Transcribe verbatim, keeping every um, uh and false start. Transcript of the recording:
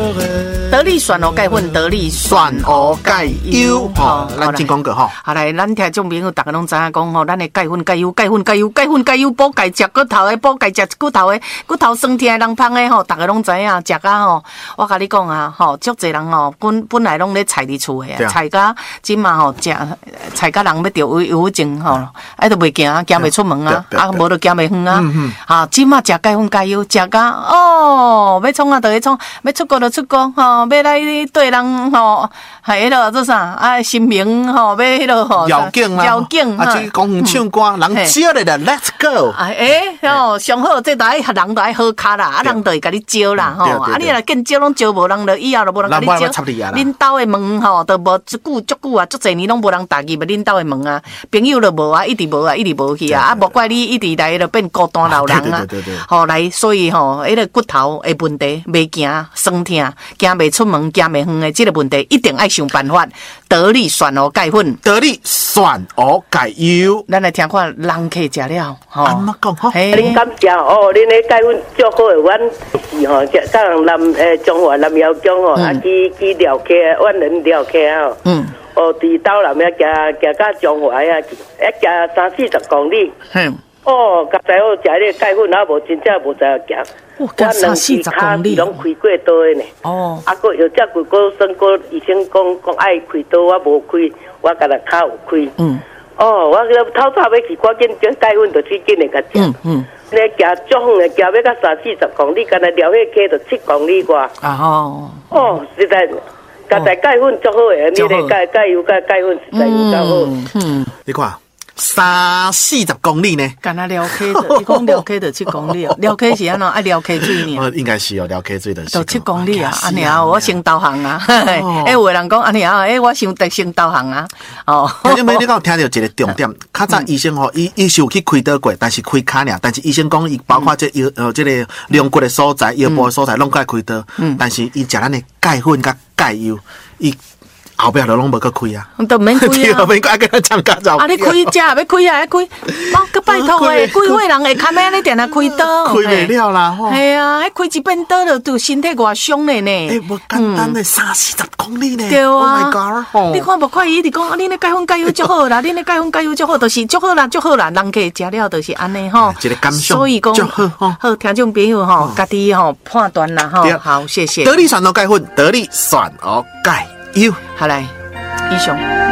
得力选哦钙粉，得力选哦钙优吼，咱进广告吼。好来，咱听众朋友大家拢知影讲吼，咱的钙粉、钙优、钙粉、钙优、钙粉、钙优补钙，食骨头的补钙，食骨头的骨头酸痛的人芳的吼，大家拢知影，食啊吼，我甲你讲啊吼，足侪人吼，本本来拢咧菜伫厝的啊，菜甲即嘛吼，食菜甲人要得忧忧郁症吼，啊都袂行，行袂出门啊，啊无就行袂远啊，哈，即嘛食钙粉、钙优，食甲哦，要创啊就去创，要出国就出国吼。要来对人吼，系迄落做啥？啊，新名吼，要迄落吼， 要紧啦， 要紧啊，去公园唱歌，人招你啦 ，Let's go。 啊，诶，吼，上好这台人都爱好卡啦，啊，人就会甲你招啦，吼，啊，你若见招拢招无人，就以后就无人甲你招。恁兜的门吼，都无足久足久啊，足侪年拢无人踏入恁兜的门啊，朋友就无啊，一直无啊，一直无去啊，啊，无怪你一直来就变孤单老人啊。吼，来，所以吼，迄个骨头的问题，袂行酸痛，行袂出门，行袂远的这个问题，一定爱想办法。得力选哦钙粉， 得力选哦钙优。 咱来听看人客食了，吼。 安怎讲吼？ 恁感谢哦，恁的钙粉足好诶，阮是吼，甲人南诶中华南窑江吼，啊去去寮客，阮人寮客吼。嗯。哦，伫斗南遐行行到中华啊，一行三四十公里。嗯。哦，刚才我食迄个钙粉，啊无真正无知影行。 我三四十公里， 拢开过刀的呢。哦，啊，个有只过过算过医生讲讲爱开刀，我无开，我甲他脚有开。嗯。哦，我透早要去，赶紧将钙粉就去紧的甲食。嗯嗯。你行足远的，行要到三四十公里，干那撩迄溪就七公里外。啊吼。哦，实在，刚才钙粉足好的，你个钙钙油钙钙粉实在有够好。 嗯。你看。三四十公里呢？ 干那撩溪的，你讲撩溪的七公里哦，撩溪是安怎？爱撩溪水呢？ 应该是哦，撩溪水的。 就七公里啊，安尼啊，我先导航啊。哎，有人讲安尼啊，哎，我先得先导航啊。哦， 因为你讲听到一个重点，较早医生吼，伊伊是有去开刀过，但是开卡尔，但是医生讲伊包括这腰呃这个龙骨的所在、腰部的所在，拢该开刀。嗯，但是伊食咱的钙粉甲钙油，伊。后壁就拢无去开啊， 都免开啊， 免开，跟他讲加走。 啊，你开只要开啊，开，妈个拜托诶，几岁人会看咩？你定定开刀？ 开袂了啦，吼。 系啊，迄开一遍刀就对身体偌伤嘞呢。 诶，无简单诶，三四十公里呢。 对啊 ，Oh my god！ 你看无看伊直讲，啊，恁的钙粉钙油足好啦，恁的钙粉钙油足好，就是足好啦，足好啦，人客食了就是安尼吼。 一个感想， 所以讲， 好吼。 好，听众朋友吼，家己吼判断啦吼。好，谢谢。 得力选哦钙粉，得力选哦钙油。 好来。以上。